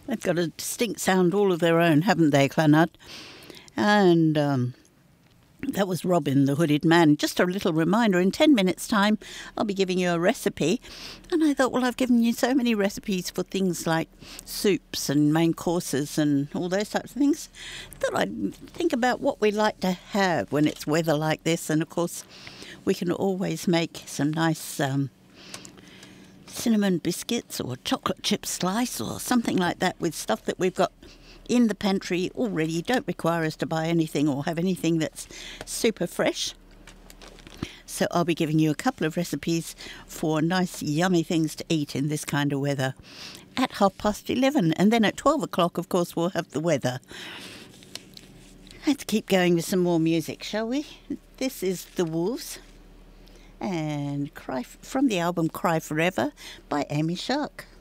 They've got a distinct sound all of their own, haven't they, Clonard? And that was Robin the Hooded Man. Just a little reminder, in 10 minutes' time, I'll be giving you a recipe. And I thought, well, I've given you so many recipes for things like soups and main courses and all those types of things. I thought I'd think about what we like to have when it's weather like this. And, of course, we can always make some nice cinnamon biscuits or chocolate chip slice or something like that with stuff that we've got in the pantry already. You don't require us to buy anything or have anything that's super fresh. So I'll be giving you a couple of recipes for nice yummy things to eat in this kind of weather at 11:30. And then at 12 o'clock, of course, we'll have the weather. Let's keep going with some more music, shall we? This is The Wolves and from the album Cry Forever by Amy Shark.